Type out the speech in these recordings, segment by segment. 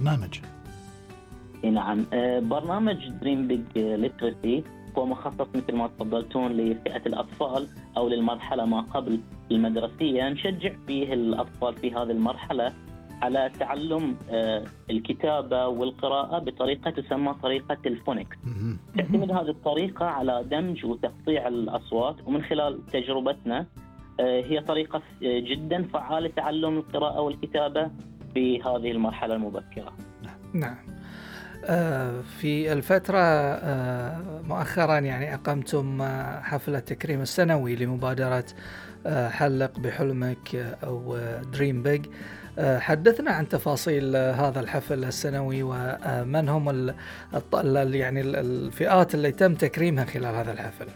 البرنامج. نعم، برنامج دريم بيج ليترسي هو مخصص مثل ما تفضلتون لفئة الأطفال أو للمرحلة ما قبل المدرسية. نشجع فيه الأطفال في هذه المرحلة على تعلم الكتابة والقراءة بطريقة تسمى طريقة الفونكس. تعتمد هذه الطريقة على دمج وتقطيع الأصوات، ومن خلال تجربتنا هي طريقة جدا فعالة لتعلم القراءة والكتابة في هذه المرحلة المبكرة. نعم. في الفترة مؤخرا يعني أقمتم حفلة تكريم السنوي لمبادرة حلق بحلمك أو دريم بيج. حدثنا عن تفاصيل هذا الحفل السنوي، ومن هم يعني الفئات اللي تم تكريمها خلال هذا الحفل.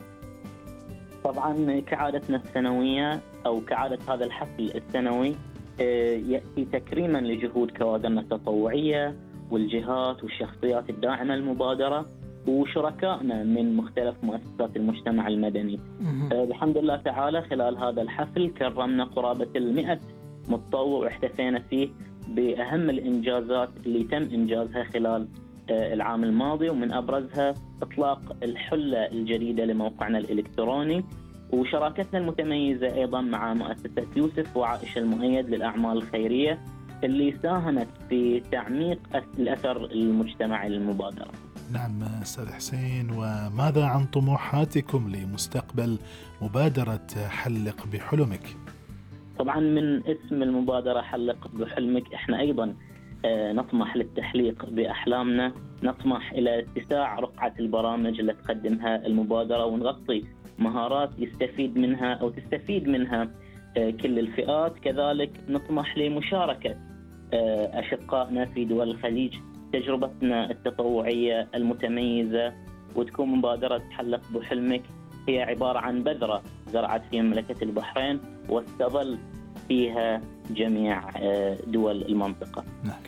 طبعا كعادتنا السنوية أو كعادة هذا الحفل السنوي يأتي تكريما لجهود كوادرنا التطوعية والجهات والشخصيات الداعمة المبادرة وشركائنا من مختلف مؤسسات المجتمع المدني. الحمد لله تعالى خلال هذا الحفل كرمنا قرابة 100 متطوع، واحتفينا فيه بأهم الإنجازات اللي تم إنجازها خلال العام الماضي، ومن أبرزها إطلاق الحلة الجديدة لموقعنا الإلكتروني، وشراكتنا المتميزة أيضا مع مؤسسة يوسف وعائشة المؤيد للأعمال الخيرية اللي ساهمت في تعميق الأثر المجتمعي للمبادرة. نعم أستاذ حسين، وماذا عن طموحاتكم لمستقبل مبادرة حلق بحلمك؟ طبعا من اسم المبادرة حلق بحلمك احنا أيضا نطمح للتحليق بأحلامنا، نطمح إلى اتساع رقعة البرامج اللي تقدمها المبادرة ونغطي مهارات يستفيد منها أو تستفيد منها كل الفئات. كذلك نطمح لمشاركة أشقائنا في دول الخليج تجربتنا التطوعية المتميزة، وتكون مبادرة حلق بحلمك هي عبارة عن بذرة زرعت في مملكة البحرين واستظل فيها جميع دول المنطقة.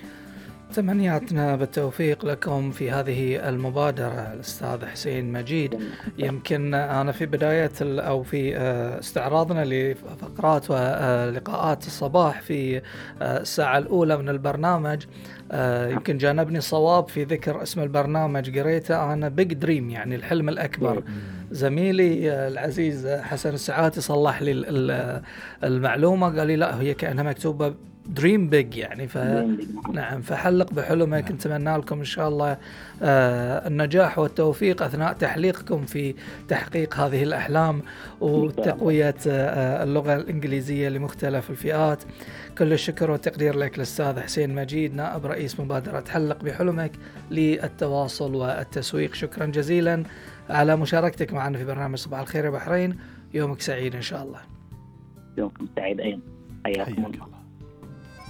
تمنياتنا بالتوفيق لكم في هذه المبادرة الأستاذ حسين مجيد. يمكن أنا في بداية أو في استعراضنا لفقرات ولقاءات الصباح في الساعة الأولى من البرنامج يمكن جانبني صواب في ذكر اسم البرنامج، قريته أنا بيج دريم يعني الحلم الأكبر. زميلي العزيز حسن السعاتي صلح لي المعلومة، قال لي لا هي كأنها مكتوبة دريم بيج يعني. نعم، فحلق بحلمك. نتمنى لكم إن شاء الله النجاح والتوفيق أثناء تحليقكم في تحقيق هذه الأحلام وتقوية اللغة الإنجليزية لمختلف الفئات. كل الشكر والتقدير لك الأستاذ حسين مجيد، نائب رئيس مبادرة حلق بحلمك للتواصل والتسويق. شكرا جزيلا على مشاركتك معنا في برنامج صباح الخير يا بحرين. يومك سعيد إن شاء الله. يومكم سعيد أيضا. حياكم الله.